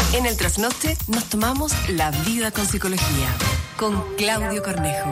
En el Trasnoche nos tomamos la vida con psicología, con Claudio Cornejo.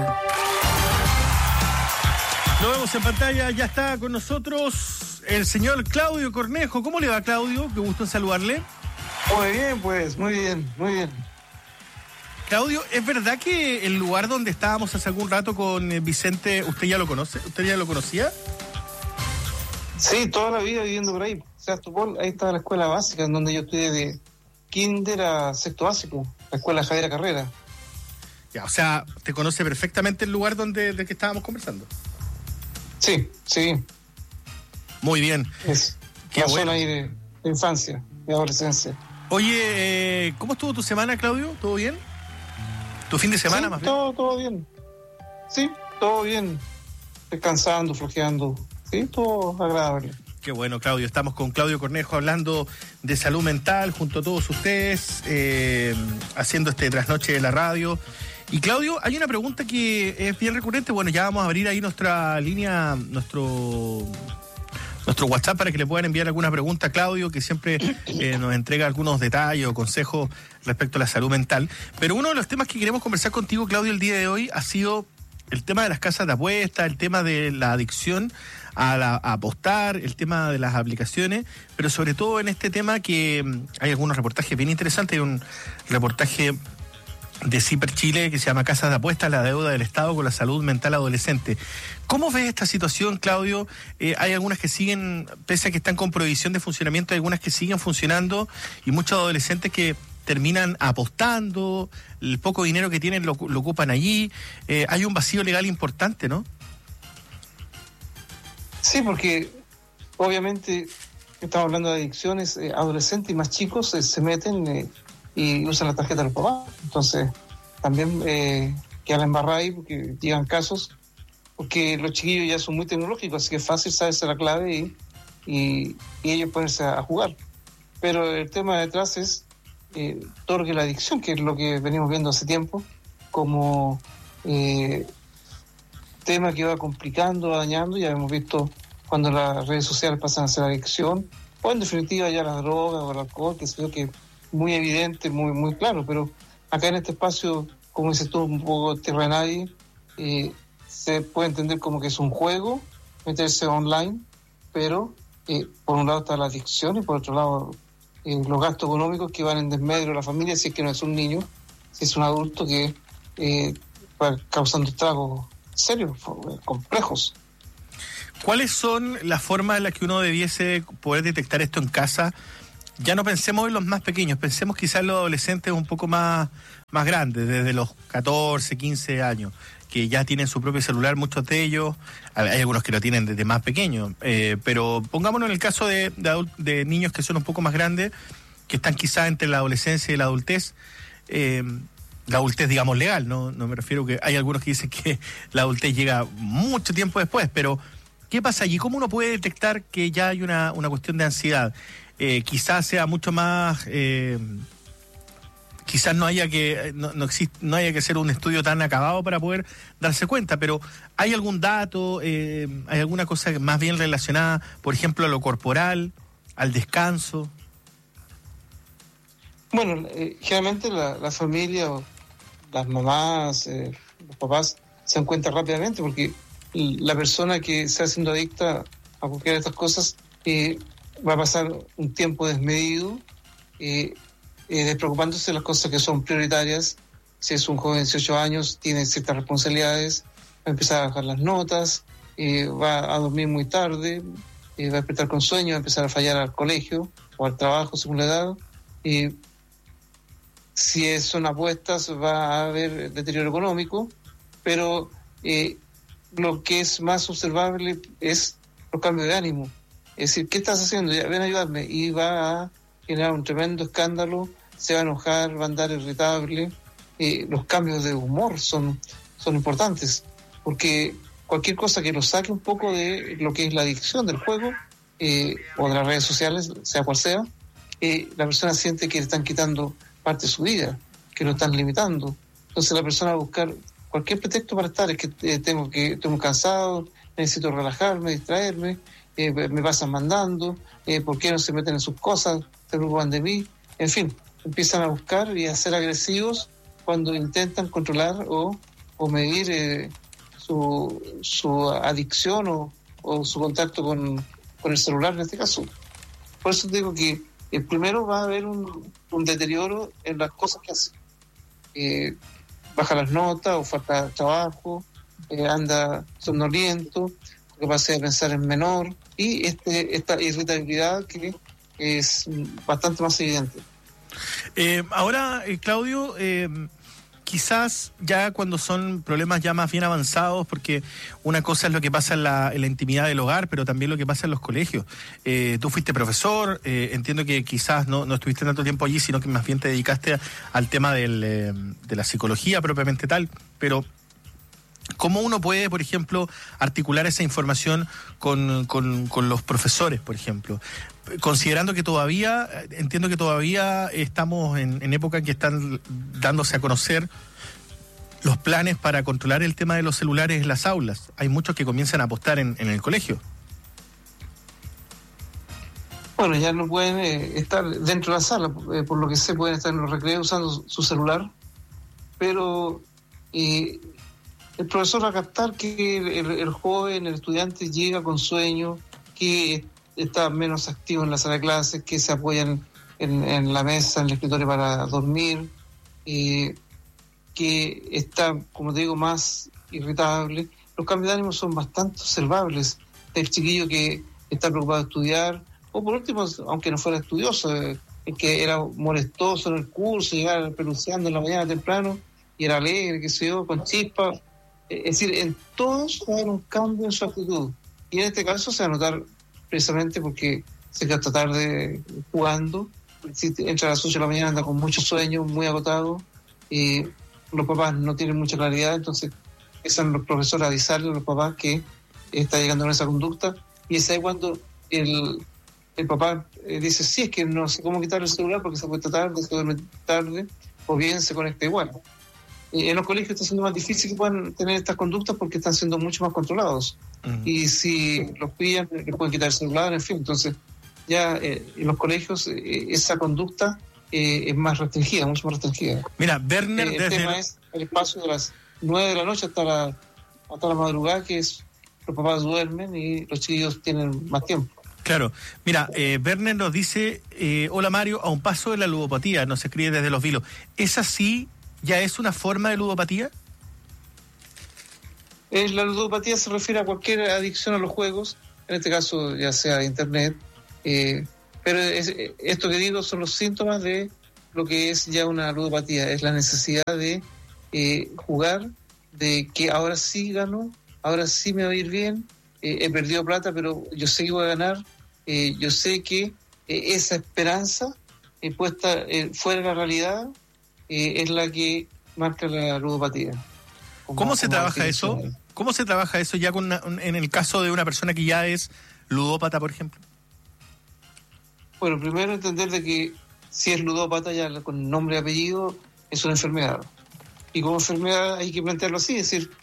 Lo vemos en pantalla, ya está con nosotros el señor Claudio Cornejo. ¿Cómo le va, Claudio? Qué gusto en saludarle. Muy bien, pues, muy bien. Claudio, ¿es verdad que el lugar donde estábamos hace algún rato con Vicente, usted ya lo conoce? ¿Usted ya lo conocía? Sí, toda la vida viviendo por ahí. O sea, ahí estaba la escuela básica, en donde yo estudié de kinder a sexto básico, la escuela Javiera Carrera. Ya, o sea, ¿te conoce perfectamente el lugar del que estábamos conversando? Sí. Muy bien. Es Qué la bueno. zona ahí de infancia, de adolescencia. Oye, ¿cómo estuvo tu semana, Claudio? ¿Todo bien? ¿Tu fin de semana, sí, más bien? Todo bien. Sí, todo bien. Descansando, flojeando. Sí, todo agradable. Qué bueno, Claudio. Estamos con Claudio Cornejo hablando de salud mental junto a todos ustedes, haciendo este trasnoche de la radio. Y Claudio, hay una pregunta que es bien recurrente. Bueno, ya vamos a abrir ahí nuestra línea, nuestro WhatsApp para que le puedan enviar alguna pregunta a Claudio, que siempre nos entrega algunos detalles o consejos respecto a la salud mental. Pero uno de los temas que queremos conversar contigo, Claudio, el día de hoy ha sido el tema de las casas de apuestas, el tema de la adicción a apostar, el tema de las aplicaciones, pero sobre todo en este tema que hay algunos reportajes bien interesantes. Hay un reportaje de CIPER Chile que se llama Casas de Apuestas, la deuda del Estado con la salud mental adolescente. ¿Cómo ves esta situación, Claudio? Hay algunas que siguen, pese a que están con prohibición de funcionamiento, hay algunas que siguen funcionando y muchos adolescentes que terminan apostando, el poco dinero que tienen lo ocupan allí. Hay un vacío legal importante, ¿no? Sí, porque obviamente estamos hablando de adicciones, adolescentes y más chicos se meten y usan la tarjeta de los papás. Entonces, también quedan embarrados ahí porque llegan casos, porque los chiquillos ya son muy tecnológicos, así que es fácil saberse la clave y ellos ponerse a jugar. Pero el tema detrás es todo lo que es la adicción, que es lo que venimos viendo hace tiempo, como tema que va complicando, va dañando. Ya hemos visto cuando las redes sociales pasan a ser adicción, o en definitiva ya las drogas o el alcohol, que es lo que muy evidente, muy claro, pero acá en este espacio, como dices tú, un poco terrenal, se puede entender como que es un juego, meterse online, pero por un lado está la adicción y por otro lado los gastos económicos que van en desmedro de la familia, si es que no es un niño, si es un adulto que va causando estragos serios, complejos. ¿Cuáles son las formas en las que uno debiese poder detectar esto en casa? Ya no pensemos en los más pequeños, pensemos quizás en los adolescentes un poco más grandes, desde los 14, 15 años, que ya tienen su propio celular, muchos de ellos. Hay algunos que lo tienen desde más pequeños, pero pongámonos en el caso de niños que son un poco más grandes, que están quizás entre la adolescencia y la adultez, digamos legal, no me refiero que hay algunos que dicen que la adultez llega mucho tiempo después, pero ¿qué pasa allí? ¿Cómo uno puede detectar que ya hay una cuestión de ansiedad? Quizás sea mucho más, quizás no haya que hacer un estudio tan acabado para poder darse cuenta, pero ¿hay algún dato, hay alguna cosa más bien relacionada, por ejemplo, a lo corporal, al descanso? Bueno, generalmente la familia, o las mamás, los papás se dan cuenta rápidamente, porque la persona que está siendo adicta a cualquiera de estas cosas va a pasar un tiempo desmedido, despreocupándose de las cosas que son prioritarias. Si es un joven de 18 años, tiene ciertas responsabilidades, va a empezar a bajar las notas, va a dormir muy tarde, va a despertar con sueño, va a empezar a fallar al colegio o al trabajo según la edad. Si son apuestas, va a haber deterioro económico, pero lo que es más observable es los cambios de ánimo. Es decir, ¿qué estás haciendo? Ya, ven a ayudarme. Y va a generar un tremendo escándalo, se va a enojar, va a andar irritable. Los cambios de humor son importantes, porque cualquier cosa que lo saque un poco de lo que es la adicción del juego o de las redes sociales, sea cual sea, la persona siente que le están quitando parte de su vida, que lo están limitando. Entonces la persona va a buscar cualquier pretexto para estar. Es que estoy muy cansado, necesito relajarme, distraerme, me pasan mandando, ¿por qué no se meten en sus cosas? Se preocupan de mí, en fin. empiezan a buscar y a ser agresivos cuando intentan controlar o medir su adicción o su contacto con el celular en este caso. Por eso digo que primero va a haber un deterioro en las cosas que hace. Baja las notas o falta trabajo, anda somnoliento, capacidad de pensar en menor y esta irritabilidad que es bastante más evidente. Ahora, Claudio, quizás ya cuando son problemas ya más bien avanzados, porque una cosa es lo que pasa en la intimidad del hogar, pero también lo que pasa en los colegios. Tú fuiste profesor, entiendo que quizás no estuviste tanto tiempo allí, sino que más bien te dedicaste al tema de la psicología propiamente tal, pero ¿cómo uno puede, por ejemplo, articular esa información con los profesores, por ejemplo? Considerando que entiendo que todavía estamos en época en que están dándose a conocer los planes para controlar el tema de los celulares en las aulas. Hay muchos que comienzan a apostar en el colegio. Bueno, ya no pueden estar dentro de la sala, por lo que sé, pueden estar en los recreos usando su celular, pero el profesor va a captar que el joven, el estudiante llega con sueño, que está menos activo en la sala de clases, que se apoyan en la mesa, en el escritorio para dormir, que está, como te digo, más irritable. Los cambios de ánimo son bastante observables. El chiquillo que está preocupado de estudiar, o por último, aunque no fuera estudioso, el que era molestoso en el curso, llegaba peluceando en la mañana temprano, y era alegre, qué sé yo, con chispa. Es decir, en todos va a haber un cambio en su actitud. Y en este caso se va a notar precisamente porque se queda tarde jugando. Si entra a las 8 de la mañana, anda con mucho sueño, muy agotado. Los papás no tienen mucha claridad, entonces empiezan los profesores a avisarle a los papás que está llegando a esa conducta. Y es ahí cuando el papá dice, sí, es que no sé cómo quitar el celular porque se acuesta tarde, se duerme tarde, o bien se conecta igual. En los colegios está siendo más difícil que puedan tener estas conductas porque están siendo mucho más controlados. Y si los pillan, les pueden quitar el celular, en fin. Entonces, ya en los colegios esa conducta es más restringida, mucho más restringida. Mira, Werner... el tema es el espacio de las 9 de la noche hasta la madrugada, que es los papás duermen y los chiquillos tienen más tiempo. Claro. Mira, Werner nos dice, hola Mario, a un paso de la ludopatía, nos escribe desde Los Vilos. ¿Es así? ¿Ya es una forma de ludopatía? La ludopatía se refiere a cualquier adicción a los juegos, en este caso ya sea de internet, pero esto que digo son los síntomas de lo que es ya una ludopatía, es la necesidad de jugar, de que ahora sí gano, ahora sí me va a ir bien, he perdido plata, pero yo sé que voy a ganar, yo sé que esa esperanza puesta fuera de la realidad es la que marca la ludopatía. ¿Cómo se trabaja eso? ¿Cómo se trabaja eso ya en el caso de una persona que ya es ludópata, por ejemplo? Bueno, primero entender de que si es ludópata ya con nombre y apellido es una enfermedad. Y como enfermedad hay que plantearlo así, es decir,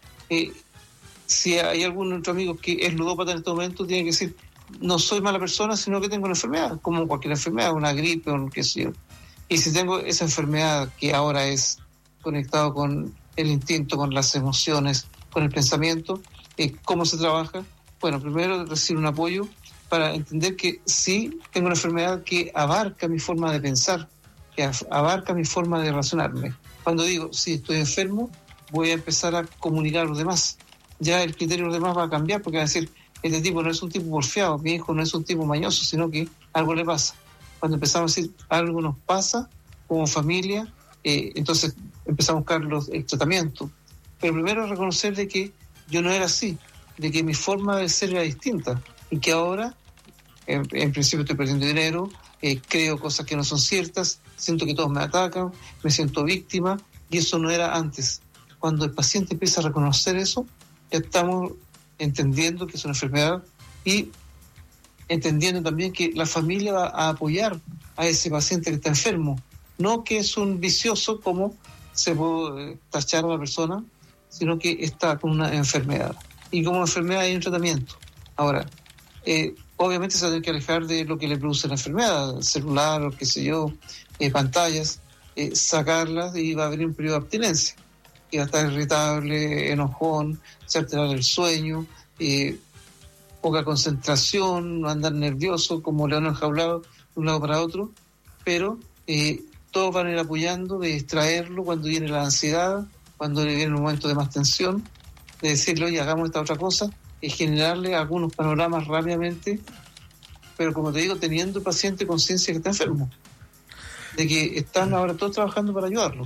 si hay algún otro amigo que es ludópata en este momento, tiene que decir, no soy mala persona, sino que tengo una enfermedad, como cualquier enfermedad, una gripe o qué sé yo. Y si tengo esa enfermedad que ahora es conectado con el instinto, con las emociones, con el pensamiento, ¿cómo se trabaja? Bueno, primero recibir un apoyo para entender que sí tengo una enfermedad que abarca mi forma de pensar, que abarca mi forma de relacionarme. Cuando digo, sí, estoy enfermo, voy a empezar a comunicar a los demás. Ya el criterio de los demás va a cambiar porque va a decir, este tipo no es un tipo porfiado, mi hijo no es un tipo mañoso, sino que algo le pasa. Cuando empezamos a decir algo nos pasa como familia, entonces empezamos a buscar el tratamiento. Pero primero reconocer de que yo no era así, de que mi forma de ser era distinta y que ahora, en principio estoy perdiendo dinero, creo cosas que no son ciertas, siento que todos me atacan, me siento víctima y eso no era antes. Cuando el paciente empieza a reconocer eso, ya estamos entendiendo que es una enfermedad y entendiendo también que la familia va a apoyar a ese paciente que está enfermo, no que es un vicioso como se puede tachar a la persona, sino que está con una enfermedad. Y como enfermedad hay un tratamiento. Ahora, obviamente se va a tener que alejar de lo que le produce la enfermedad, el celular o qué sé yo, pantallas, sacarlas y va a haber un periodo de abstinencia. Y va a estar irritable, enojón, se alterará el sueño, poca concentración, andar nervioso como león enjaulado de un lado para otro, pero todos van a ir apoyando de distraerlo cuando viene la ansiedad, cuando le viene un momento de más tensión, de decirle, oye, hagamos esta otra cosa, y generarle algunos panoramas rápidamente, pero como te digo, teniendo el paciente conciencia que está enfermo, de que están ahora todos trabajando para ayudarlo.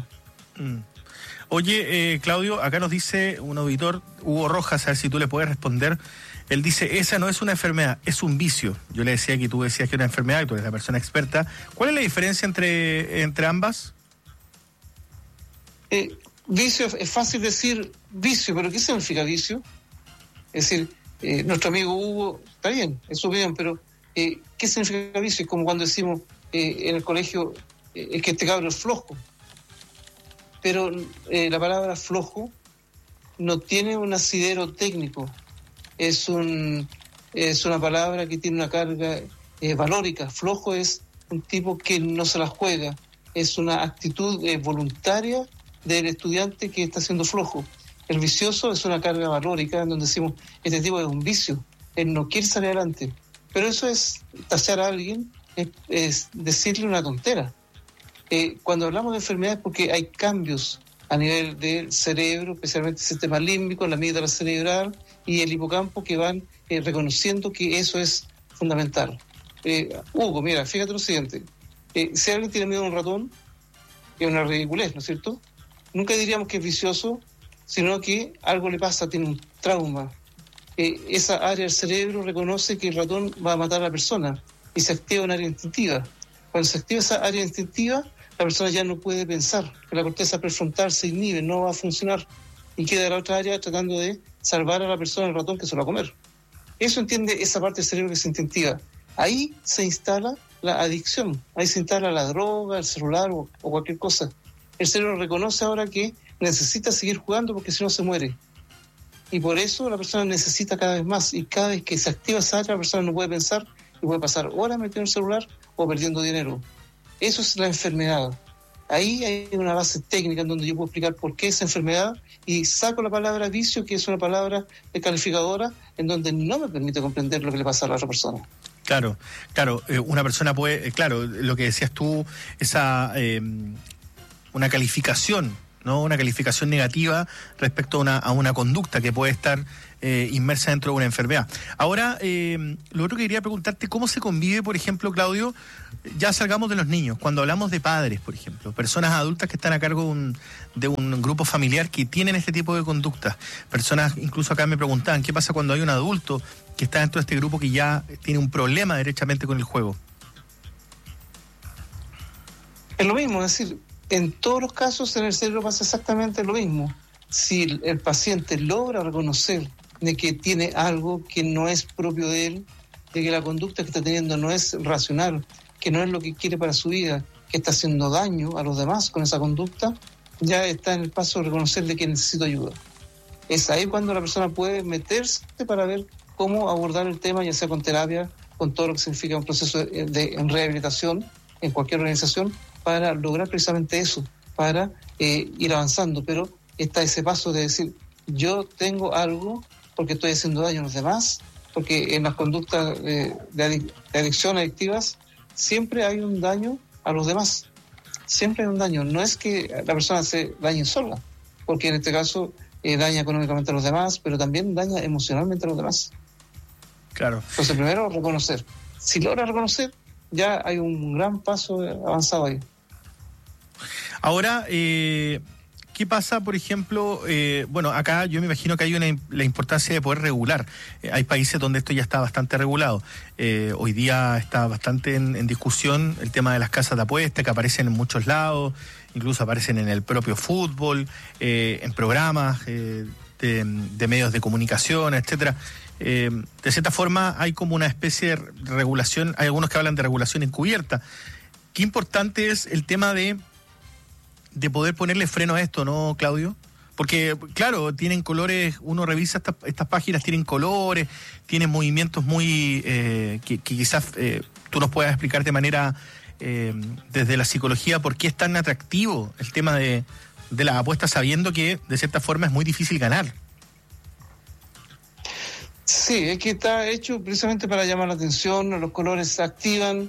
Oye, Claudio, acá nos dice un auditor, Hugo Rojas, a ver si tú le puedes responder. Él dice, esa no es una enfermedad, es un vicio. Yo le decía que tú decías que era una enfermedad y tú eres la persona experta. ¿Cuál es la diferencia entre ambas? Vicio, es fácil decir vicio, pero ¿qué significa vicio? Es decir, nuestro amigo Hugo, está bien, es su opinión, pero ¿qué significa vicio? Es como cuando decimos en el colegio, es que este cabro es flojo. Pero la palabra flojo no tiene un asidero técnico, es una palabra que tiene una carga valórica. Flojo es un tipo que no se la juega, es una actitud voluntaria del estudiante que está siendo flojo. El vicioso es una carga valórica en donde decimos, este tipo es un vicio, él no quiere salir adelante. Pero eso es tachar a alguien, es decirle una tontera. Cuando hablamos de enfermedades, porque hay cambios a nivel del cerebro, especialmente el sistema límbico, la amígdala cerebral y el hipocampo, que van reconociendo que eso es fundamental. Hugo, mira, fíjate lo siguiente. Si alguien tiene miedo a un ratón, es una ridiculez, ¿no es cierto? Nunca diríamos que es vicioso, sino que algo le pasa, tiene un trauma. Esa área del cerebro reconoce que el ratón va a matar a la persona y se activa un área instintiva. Cuando se activa esa área instintiva, la persona ya no puede pensar, que la corteza prefrontal se inhibe, no va a funcionar y queda la otra área tratando de salvar a la persona, el ratón, que se lo va a comer. Eso entiende esa parte del cerebro que es instintiva. Ahí se instala la adicción, ahí se instala la droga, el celular o cualquier cosa. El cerebro reconoce ahora que necesita seguir jugando porque si no se muere. Y por eso la persona necesita cada vez más, y cada vez que se activa esa área, la persona no puede pensar y puede pasar horas metido en el celular o perdiendo dinero. Eso es la enfermedad. Ahí hay una base técnica en donde yo puedo explicar por qué esa enfermedad y saco la palabra vicio, que es una palabra descalificadora, en donde no me permite comprender lo que le pasa a la otra persona. Claro, una persona puede, lo que decías tú, una calificación, ¿no? Una calificación negativa respecto a una conducta que puede estar inmersa dentro de una enfermedad. Ahora, lo otro que quería preguntarte, ¿cómo se convive, por ejemplo, Claudio? Ya salgamos de los niños, cuando hablamos de padres, por ejemplo, personas adultas que están a cargo de un grupo familiar que tienen este tipo de conductas. Personas, incluso acá me preguntaban, ¿qué pasa cuando hay un adulto que está dentro de este grupo que ya tiene un problema derechamente con el juego? Es lo mismo, es decir, en todos los casos en el cerebro pasa exactamente lo mismo. Si el paciente logra reconocer de que tiene algo que no es propio de él, de que la conducta que está teniendo no es racional, que no es lo que quiere para su vida, que está haciendo daño a los demás con esa conducta, ya está en el paso de reconocer de que necesita ayuda. Es ahí cuando la persona puede meterse para ver cómo abordar el tema, ya sea con terapia, con todo lo que significa un proceso de rehabilitación en cualquier organización, para lograr precisamente eso, para ir avanzando. Pero está ese paso de decir, yo tengo algo porque estoy haciendo daño a los demás, porque en las conductas de adicción, adictivas, siempre hay un daño a los demás, siempre hay un daño. No es que la persona se dañe sola, porque en este caso daña económicamente a los demás, pero también daña emocionalmente a los demás. Claro. Entonces primero reconocer. Si logra reconocer, ya hay un gran paso avanzado ahí. Ahora, ¿qué pasa, por ejemplo? Bueno, acá yo me imagino que hay la importancia de poder regular. Hay países donde esto ya está bastante regulado. Hoy día está bastante en discusión el tema de las casas de apuestas, que aparecen en muchos lados, incluso aparecen en el propio fútbol, en programas de medios de comunicación, etcétera. De cierta forma hay como una especie de regulación, hay algunos que hablan de regulación encubierta. Qué importante es el tema de poder ponerle freno a esto, ¿no, Claudio? Porque, claro, tienen colores, uno revisa estas páginas, tienen colores, tienen movimientos muy que quizás tú nos puedas explicar de manera desde la psicología, ¿por qué es tan atractivo el tema de las apuestas, sabiendo que de cierta forma es muy difícil ganar? Sí, es que está hecho precisamente para llamar la atención, los colores activan,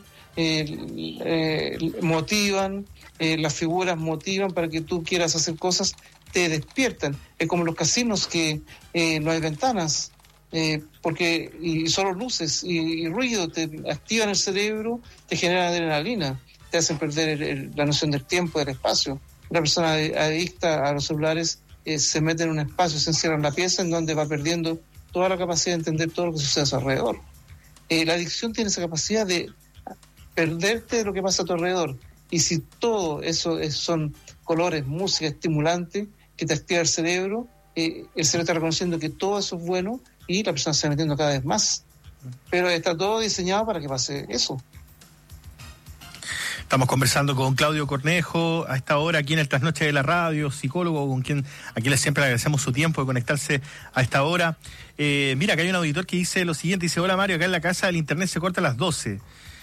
motivan, las figuras motivan para que tú quieras hacer cosas, te despiertan. Es como los casinos que no hay ventanas, porque y solo luces y ruido te activan el cerebro, te generan adrenalina, te hacen perder la noción del tiempo, del espacio. Una persona adicta a los celulares se mete en un espacio, se encierra en la pieza en donde va perdiendo toda la capacidad de entender todo lo que sucede a su alrededor. La adicción tiene esa capacidad de perderte de lo que pasa a tu alrededor. Y si todo eso son colores, música, estimulante, que te activa el cerebro está reconociendo que todo eso es bueno y la persona se está metiendo cada vez más. Pero está todo diseñado para que pase eso. Estamos conversando con Claudio Cornejo a esta hora aquí en el Trasnoche de la Radio, psicólogo a quien siempre agradecemos su tiempo de conectarse a esta hora. Mira, acá hay un auditor que dice lo siguiente, dice: hola Mario, acá en la casa el internet se corta a las 12.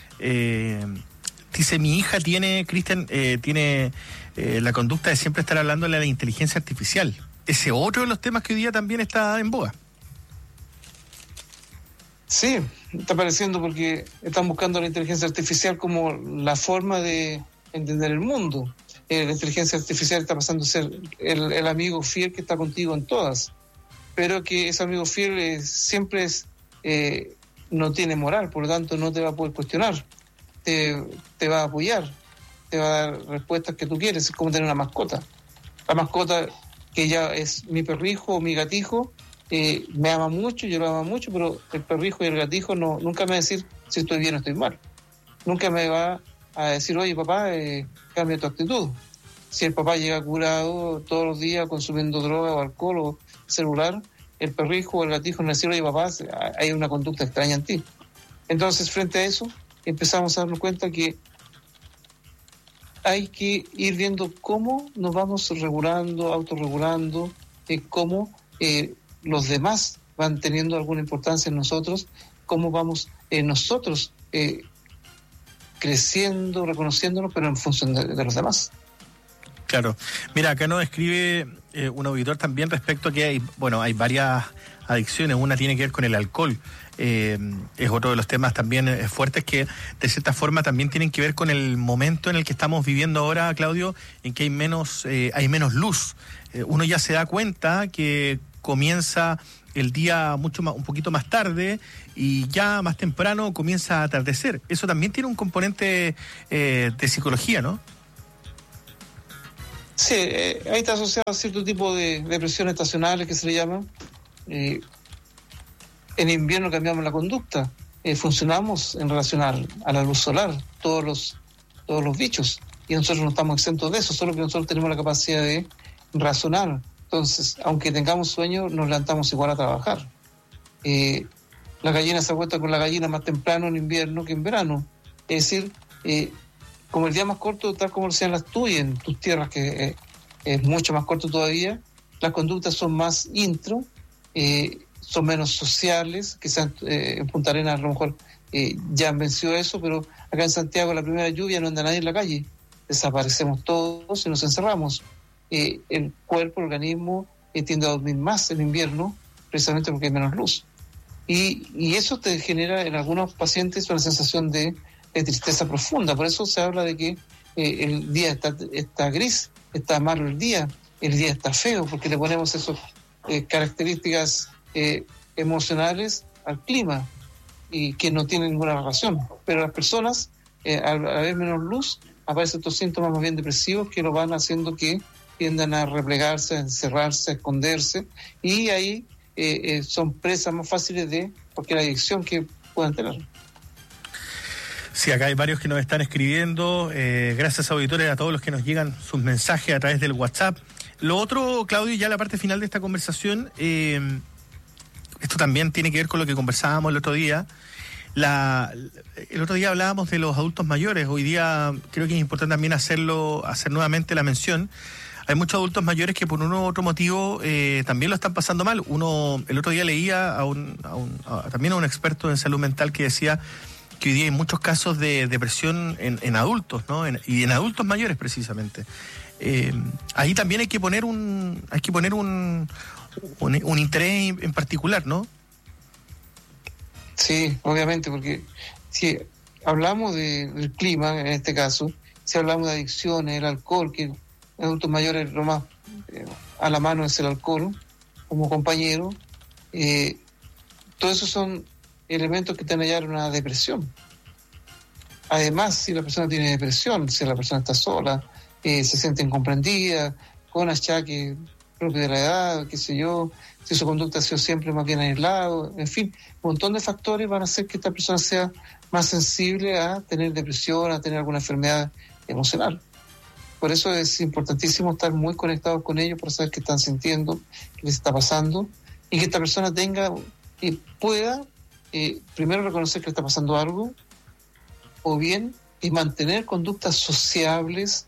Dice, mi hija tiene la conducta de siempre estar hablándole a la inteligencia artificial. Ese otro de los temas que hoy día también está en boga. Sí, está apareciendo porque están buscando la inteligencia artificial como la forma de entender el mundo. La inteligencia artificial está pasando a ser el amigo fiel que está contigo en todas, pero que ese amigo fiel siempre no tiene moral, por lo tanto no te va a poder cuestionar, te va a apoyar, te va a dar respuestas que tú quieres. Es como tener una mascota. La mascota que ya es mi perrijo o mi gatijo, me ama mucho, yo lo amo mucho, pero el perrijo y el gatijo nunca me va a decir si estoy bien o estoy mal. Nunca me va a decir, oye papá, cambia tu actitud. Si el papá llega curado todos los días consumiendo droga o alcohol o celular, el perrijo o el gatijo no va a decir, oye papá, hay una conducta extraña en ti. Entonces, frente a eso, empezamos a darnos cuenta que hay que ir viendo cómo nos vamos regulando, autorregulando, cómo los demás van teniendo alguna importancia en nosotros, cómo vamos nosotros creciendo, reconociéndonos, pero en función de los demás. Claro. Mira, acá nos escribe un auditor también respecto a que hay varias adicciones. Una tiene que ver con el alcohol. Es otro de los temas también fuertes que de cierta forma también tienen que ver con el momento en el que estamos viviendo ahora, Claudio, en que hay menos luz. Uno ya se da cuenta que comienza el día un poquito más tarde y ya más temprano comienza a atardecer. Eso también tiene un componente de psicología, ¿no? Sí, ahí está asociado a cierto tipo de depresiones estacionales que se le llaman. En invierno cambiamos la conducta, funcionamos en relación a la luz solar, todos los bichos, y nosotros no estamos exentos de eso, solo que nosotros tenemos la capacidad de razonar. Entonces, aunque tengamos sueño, nos levantamos igual a trabajar. La gallina se acuesta con la gallina más temprano en invierno que en verano. Es decir, como el día más corto, tal como lo sean las tuyas, en tus tierras, que es mucho más corto todavía, las conductas son más intro, son menos sociales, quizás en Punta Arenas a lo mejor ya han vencido eso, pero acá en Santiago la primera lluvia no anda nadie en la calle, desaparecemos todos y nos encerramos. El cuerpo, el organismo tiende a dormir más en invierno, precisamente porque hay menos luz. Y eso te genera en algunos pacientes una sensación de tristeza profunda. Por eso se habla de que el día está gris, está malo el día está feo, porque le ponemos esas características emocionales al clima y que no tienen ninguna relación. Pero las personas, al haber menos luz, aparecen estos síntomas más bien depresivos que lo van haciendo que tiendan a replegarse, a encerrarse, a esconderse, y ahí son presas más fáciles de cualquier adicción que puedan tener. Sí, acá hay varios que nos están escribiendo. Gracias, auditores, a todos los que nos llegan sus mensajes a través del WhatsApp. Lo otro, Claudio, ya la parte final de esta conversación, esto también tiene que ver con lo que conversábamos el otro día. El otro día hablábamos de los adultos mayores. Hoy día creo que es importante también hacer nuevamente la mención. Hay muchos adultos mayores que por uno u otro motivo también lo están pasando mal. El otro día leía también a un experto en salud mental que decía que hoy día hay muchos casos de depresión en adultos, ¿no? Y en adultos mayores precisamente. Ahí también hay que poner un interés en particular, ¿no? Sí, obviamente, porque si hablamos del clima, en este caso, si hablamos de adicciones, el alcohol, que en adultos mayores lo más a la mano es el alcohol, como compañero, todos esos son elementos que te van a llevar a una depresión. Además, si la persona tiene depresión, si la persona está sola, se siente incomprendida, con achaques propios de la edad, qué sé yo, si su conducta ha sido siempre más bien aislado, en fin, un montón de factores van a hacer que esta persona sea más sensible a tener depresión, a tener alguna enfermedad emocional. Por eso es importantísimo estar muy conectados con ellos para saber qué están sintiendo, qué les está pasando, y que esta persona tenga y pueda primero reconocer que le está pasando algo, o bien mantener conductas sociales,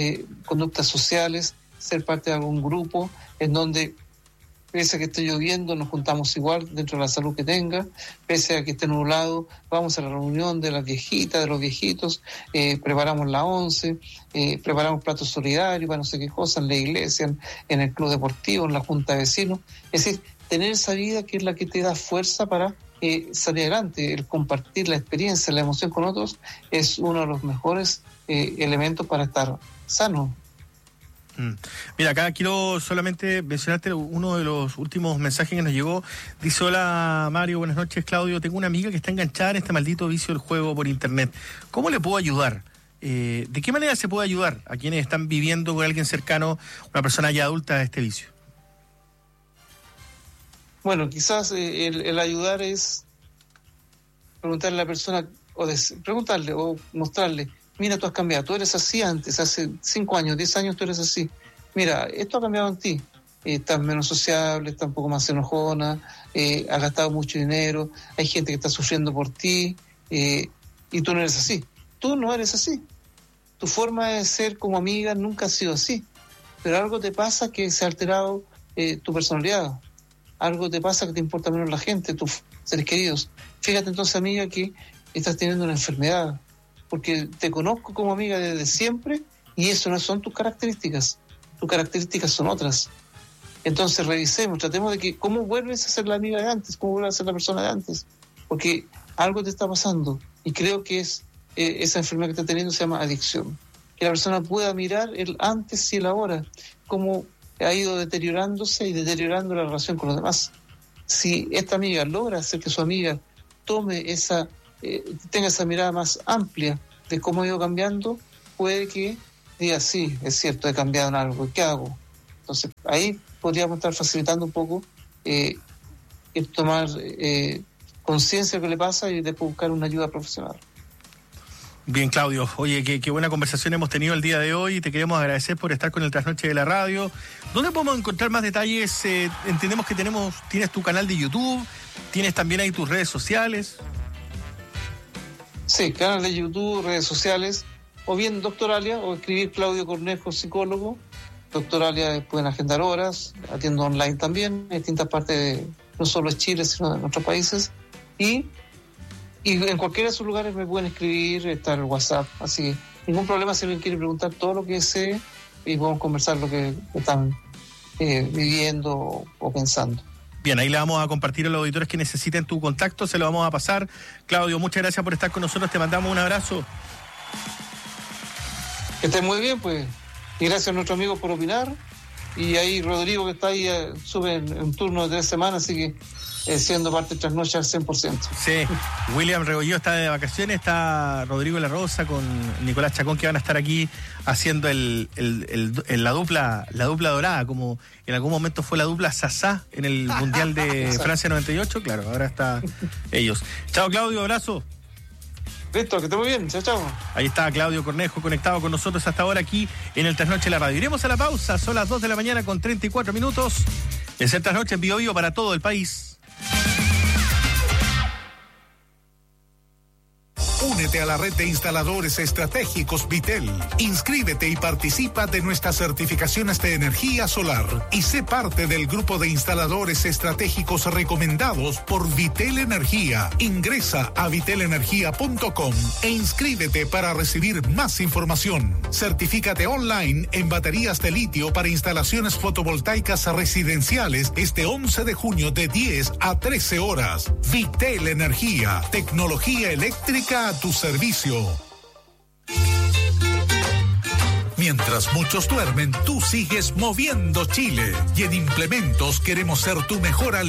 ser parte de algún grupo en donde, pese a que esté lloviendo, nos juntamos igual dentro de la salud que tenga, pese a que esté nublado, vamos a la reunión de las viejitas, de los viejitos, preparamos la once, preparamos platos solidarios para no sé qué cosa, en la iglesia, en el club deportivo, en la junta de vecinos. Es decir, tener esa vida que es la que te da fuerza para salir adelante. El compartir la experiencia, la emoción con otros es uno de los mejores elementos para estar sano. Mira, acá quiero solamente mencionarte uno de los últimos mensajes que nos llegó. Dice: hola Mario, buenas noches, Claudio. Tengo una amiga que está enganchada en este maldito vicio del juego por internet. ¿Cómo le puedo ayudar? ¿De qué manera se puede ayudar a quienes están viviendo con alguien cercano, una persona ya adulta, a este vicio? Bueno, quizás el ayudar es preguntarle a la persona, preguntarle o mostrarle: mira, tú has cambiado, tú eres así antes, hace 5 años, 10 años tú eres así. Mira, esto ha cambiado en ti. Estás menos sociable, estás un poco más enojona, has gastado mucho dinero, hay gente que está sufriendo por ti, y tú no eres así. Tú no eres así. Tu forma de ser como amiga nunca ha sido así. Pero algo te pasa que se ha alterado tu personalidad. Algo te pasa que te importa menos la gente, tus seres queridos. Fíjate entonces, amiga, que estás teniendo una enfermedad, porque te conozco como amiga desde siempre y eso no son tus características son otras. Entonces revisemos, tratemos de que cómo vuelves a ser la amiga de antes, cómo vuelves a ser la persona de antes, porque algo te está pasando y creo que es esa enfermedad que está teniendo se llama adicción. Que la persona pueda mirar el antes y el ahora, cómo ha ido deteriorándose y deteriorando la relación con los demás. Si esta amiga logra hacer que su amiga tome tenga esa mirada más amplia de cómo ha ido cambiando, puede que diga: sí, es cierto, he cambiado en algo, ¿qué hago? Entonces ahí podríamos estar facilitando un poco el tomar conciencia de lo que le pasa y después buscar una ayuda profesional. Bien, Claudio. Oye, qué buena conversación hemos tenido el día de hoy. Te queremos agradecer por estar con el Trasnoche de la Radio. ¿Dónde podemos encontrar más detalles? Entendemos que tienes tu canal de YouTube, tienes también ahí tus redes sociales. Sí, canal de YouTube, redes sociales, o bien Doctoralia, o escribir Claudio Cornejo, psicólogo. Doctoralia, pueden agendar horas, atiendo online también, en distintas partes de, no solo de Chile, sino de nuestros países. Y en cualquiera de sus lugares me pueden escribir, está el WhatsApp, así que ningún problema si alguien quiere preguntar todo lo que sé y podemos conversar lo que están viviendo o pensando. Bien, ahí le vamos a compartir a los auditores que necesiten tu contacto, se lo vamos a pasar. Claudio, muchas gracias por estar con nosotros, te mandamos un abrazo. Que estén muy bien, pues, y gracias a nuestros amigos por opinar, y ahí Rodrigo que está ahí sube en turno de 3 semanas, así que siendo parte de Trasnoche al 100%. Sí, William Regolló está de vacaciones, está Rodrigo La Rosa con Nicolás Chacón, que van a estar aquí haciendo la dupla dorada, como en algún momento fue la dupla Sasá en el Mundial de Francia 98, claro, ahora está ellos. Chao, Claudio, abrazo. Listo, que esté muy bien, chao, chao. Ahí está Claudio Cornejo conectado con nosotros hasta ahora aquí en el Trasnoche de la Radio. Iremos a la pausa, son las 2 de la mañana con 34 minutos. Es el Trasnoche en Bio Bio para todo el país. Únete Únete a la red de instaladores estratégicos Vitel. Inscríbete y participa de nuestras certificaciones de energía solar y sé parte del grupo de instaladores estratégicos recomendados por Vitel Energía. Ingresa a vitelenergia.com e inscríbete para recibir más información. Certifícate online en baterías de litio para instalaciones fotovoltaicas residenciales este 11 de junio de 10 a 13 horas. Vitel Energía, tecnología eléctrica a tu servicio. Mientras muchos duermen, tú sigues moviendo Chile. Y en Implementos queremos ser tu mejor aliado.